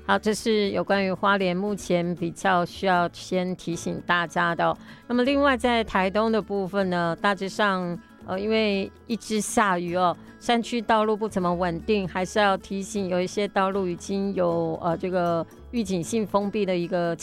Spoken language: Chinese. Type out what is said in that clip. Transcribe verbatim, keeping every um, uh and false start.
好，这是有关于花莲目前比较需要先提醒大家的、哦。那么另外在台东的部分呢，大致上呃因为一直下雨哦，山区道路不怎么稳定，还是要提醒有一些道路已经有呃这个预警性封闭的一个